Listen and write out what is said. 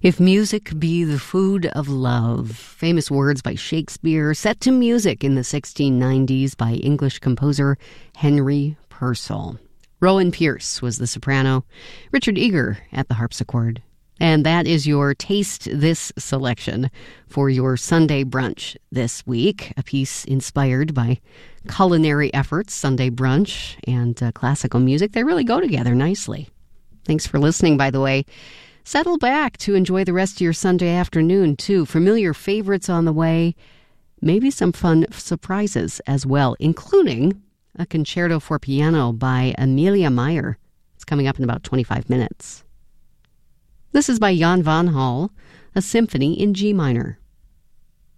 If music be the food of love, famous words by Shakespeare, set to music in the 1690s by English composer Henry Purcell. Rowan Pierce was the soprano, Richard Eager at the harpsichord. And that is your Taste This selection for your Sunday brunch this week, a piece inspired by culinary efforts, Sunday brunch, and classical music. They really go together nicely. Thanks for listening, by the way. Settle back to enjoy the rest of your Sunday afternoon, too. Familiar favorites on the way, maybe some fun surprises as well, including a concerto for piano by Amelia Meyer. It's coming up in about 25 minutes. This is by Jan van Hall, a symphony in G minor.